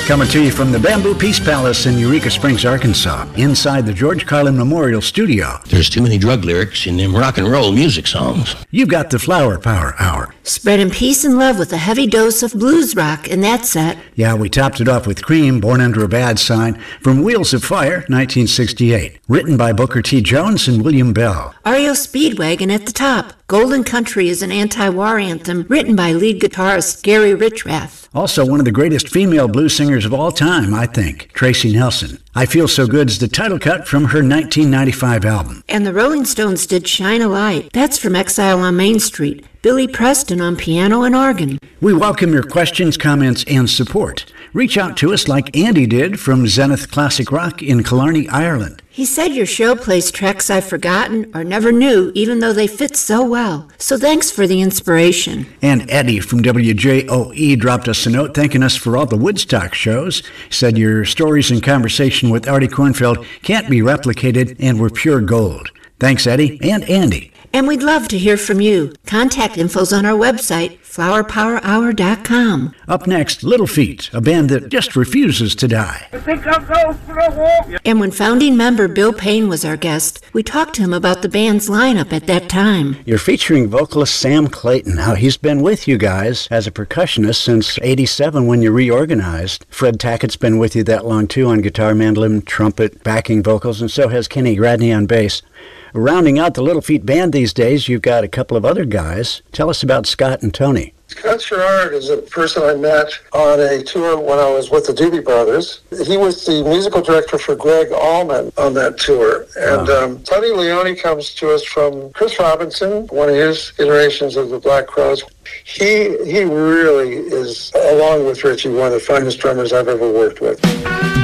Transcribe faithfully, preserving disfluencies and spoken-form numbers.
Coming to you from the Bamboo Peace Palace in Eureka Springs, Arkansas, inside the George Carlin Memorial Studio. There's too many drug lyrics in them rock and roll music songs. You've got the Flower Power Hour. Spreading peace and love with a heavy dose of blues rock in that set. Yeah, we topped it off with Cream, Born Under a Bad Sign, from Wheels of Fire, nineteen sixty-eight. Written by Booker T. Jones and William Bell. R E O Speedwagon at the top. Golden Country is an anti-war anthem written by lead guitarist Gary Richrath. Also one of the greatest female blues singers of all time, I think, Tracy Nelson. I Feel So Good's the title cut from her nineteen ninety-five album. And the Rolling Stones did Shine a Light. That's from Exile on Main Street. Billy Preston on piano and organ. We welcome your questions, comments, and support. Reach out to us like Andy did from Zenith Classic Rock in Killarney, Ireland. He said your show plays tracks I've forgotten or never knew, even though they fit so well. So thanks for the inspiration. And Eddie from W J O E dropped us a note thanking us for all the Woodstock shows. He said your stories and conversation with Artie Kornfeld can't be replicated and were pure gold. Thanks, Eddie and Andy. And we'd love to hear from you. Contact info's on our website, flower power hour dot com. Up next, Little Feat, a band that just refuses to die. I think I'll go for a walk. And when founding member Bill Payne was our guest, we talked to him about the band's lineup at that time. You're featuring vocalist Sam Clayton. Now, he's been with you guys as a percussionist since eighty-seven when you reorganized. Fred Tackett's been with you that long, too, on guitar, mandolin, trumpet, backing vocals, and so has Kenny Gradney on bass. Rounding out the Little Feat band these days, you've got a couple of other guys. Tell us about Scott and Tony. Scott Sherrard is a person I met on a tour when I was with the Doobie Brothers. He was the musical director for Greg Allman on that tour. And Wow. um, Tony Leone comes to us from Chris Robinson, one of his iterations of the Black Crowes. He, he really is, along with Richie, one of the finest drummers I've ever worked with.